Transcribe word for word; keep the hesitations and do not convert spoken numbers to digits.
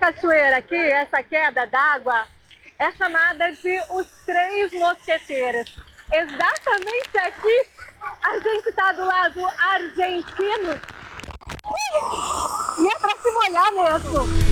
cachoeira aqui, essa queda d'água, é chamada de os Três Mosqueteiros. Exatamente aqui, a gente está do lado argentino e é para se molhar mesmo.